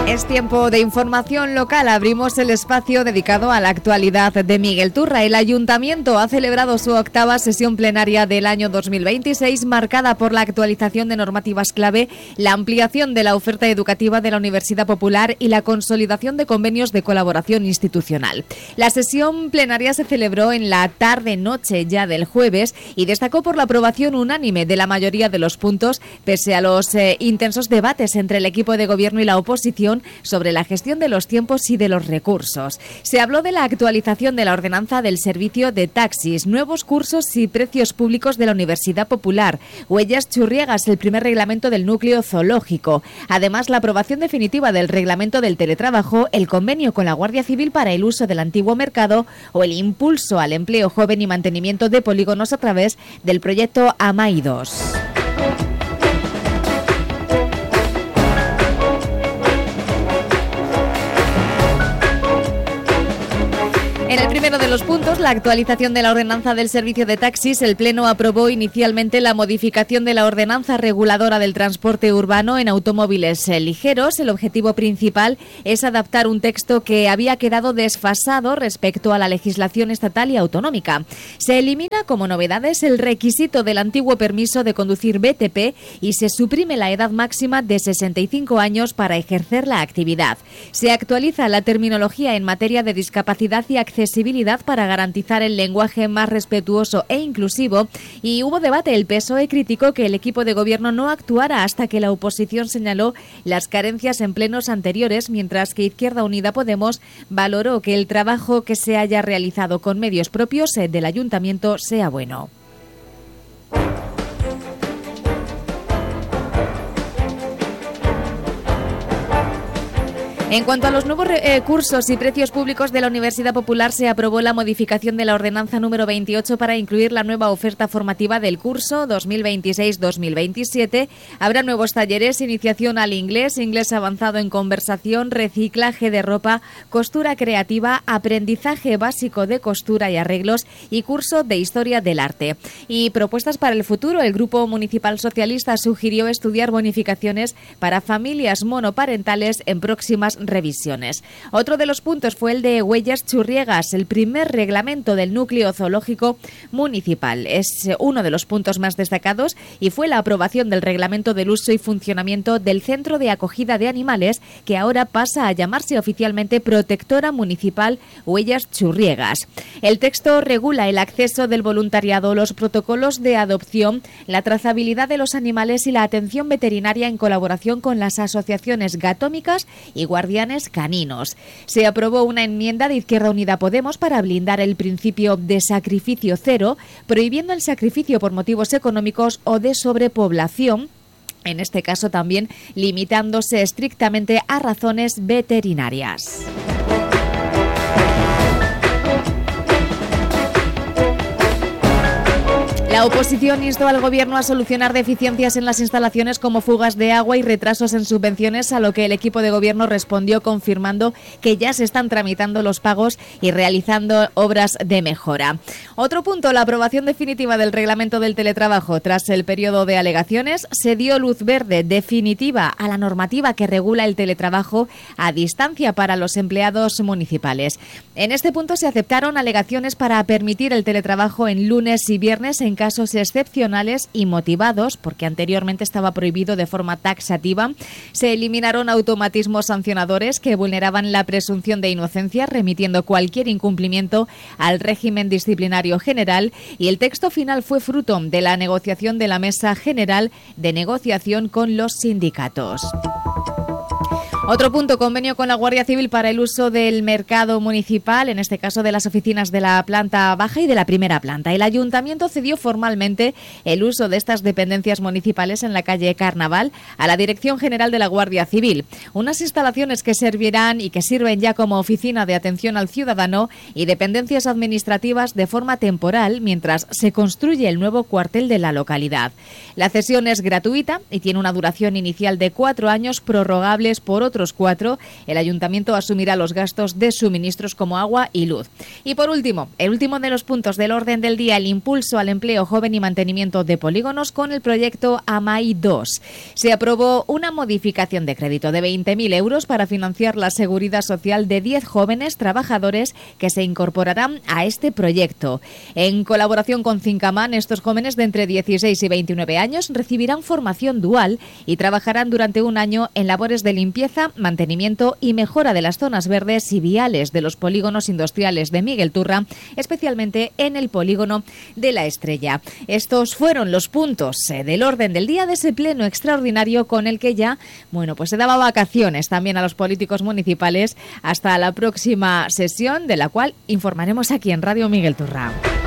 Es tiempo de información local. Abrimos el espacio dedicado a la actualidad de Miguel Turra. El Ayuntamiento ha celebrado su 8ª sesión plenaria del año 2026, marcada por la actualización de normativas clave, la ampliación de la oferta educativa de la Universidad Popular y la consolidación de convenios de colaboración institucional. La sesión plenaria se celebró en la tarde-noche ya del jueves y destacó por la aprobación unánime de la mayoría de los puntos, pese a los intensos debates entre el equipo de gobierno y la oposición sobre la gestión de los tiempos y de los recursos. Se habló de la actualización de la ordenanza del servicio de taxis, nuevos cursos y precios públicos de la Universidad Popular, Huellas Churriegas, el primer reglamento del núcleo zoológico. Además, la aprobación definitiva del reglamento del teletrabajo, el convenio con la Guardia Civil para el uso del antiguo mercado o el impulso al empleo joven y mantenimiento de polígonos a través del proyecto AMAI 2. En el primero de los puntos, la actualización de la ordenanza del servicio de taxis, el Pleno aprobó inicialmente la modificación de la ordenanza reguladora del transporte urbano en automóviles ligeros. El objetivo principal es adaptar un texto que había quedado desfasado respecto a la legislación estatal y autonómica. Se elimina como novedades el requisito del antiguo permiso de conducir BTP y se suprime la edad máxima de 65 años para ejercer la actividad. Se actualiza la terminología en materia de discapacidad y accesibilidad para garantizar el lenguaje más respetuoso e inclusivo, y hubo debate. El PSOE criticó que el equipo de gobierno no actuara hasta que la oposición señaló las carencias en plenos anteriores, mientras que Izquierda Unida Podemos valoró que el trabajo que se haya realizado con medios propios del Ayuntamiento sea bueno. En cuanto a los nuevos cursos y precios públicos de la Universidad Popular, se aprobó la modificación de la ordenanza número 28 para incluir la nueva oferta formativa del curso 2026-2027. Habrá nuevos talleres, iniciación al inglés, inglés avanzado en conversación, reciclaje de ropa, costura creativa, aprendizaje básico de costura y arreglos y curso de historia del arte. Y propuestas para el futuro. El Grupo Municipal Socialista sugirió estudiar bonificaciones para familias monoparentales en próximas revisiones. Otro de los puntos fue el de Huellas Churriegas, el primer reglamento del núcleo zoológico municipal. Es uno de los puntos más destacados y fue la aprobación del reglamento del uso y funcionamiento del Centro de Acogida de Animales, que ahora pasa a llamarse oficialmente Protectora Municipal Huellas Churriegas. El texto regula el acceso del voluntariado, los protocolos de adopción, la trazabilidad de los animales y la atención veterinaria en colaboración con las asociaciones gatómicas y guardianes caninos. Se aprobó una enmienda de Izquierda Unida Podemos para blindar el principio de sacrificio cero, prohibiendo el sacrificio por motivos económicos o de sobrepoblación, en este caso también limitándose estrictamente a razones veterinarias. La oposición instó al Gobierno a solucionar deficiencias en las instalaciones como fugas de agua y retrasos en subvenciones, a lo que el equipo de Gobierno respondió confirmando que ya se están tramitando los pagos y realizando obras de mejora. Otro punto, la aprobación definitiva del reglamento del teletrabajo. Tras el periodo de alegaciones, se dio luz verde definitiva a la normativa que regula el teletrabajo a distancia para los empleados municipales. En este punto se aceptaron alegaciones para permitir el teletrabajo en lunes y viernes en casos excepcionales y motivados, porque anteriormente estaba prohibido de forma taxativa. Se eliminaron automatismos sancionadores que vulneraban la presunción de inocencia, remitiendo cualquier incumplimiento al régimen disciplinario general, y el texto final fue fruto de la negociación de la Mesa General de Negociación con los sindicatos. Otro punto, convenio con la Guardia Civil para el uso del mercado municipal, en este caso de las oficinas de la planta baja y de la primera planta. El Ayuntamiento cedió formalmente el uso de estas dependencias municipales en la calle Carnaval a la Dirección General de la Guardia Civil. Unas instalaciones que servirán y que sirven ya como oficina de atención al ciudadano y dependencias administrativas de forma temporal mientras se construye el nuevo cuartel de la localidad. La cesión es gratuita y tiene una duración inicial de 4 años prorrogables por otros otros 4 el ayuntamiento asumirá los gastos de suministros como agua y luz. Y por último, el último de los puntos del orden del día, el impulso al empleo joven y mantenimiento de polígonos con el proyecto AMAI 2. Se aprobó una modificación de crédito de 20.000 euros para financiar la seguridad social de 10 jóvenes trabajadores que se incorporarán a este proyecto. En colaboración con Cincaman, estos jóvenes de entre 16 y 29 años recibirán formación dual y trabajarán durante un año en labores de limpieza, mantenimiento y mejora de las zonas verdes y viales de los polígonos industriales de Miguel Turra, especialmente en el polígono de La Estrella. Estos fueron los puntos del orden del día de ese pleno extraordinario con el que ya, se daba vacaciones también a los políticos municipales hasta la próxima sesión, de la cual informaremos aquí en Radio Miguel Turra.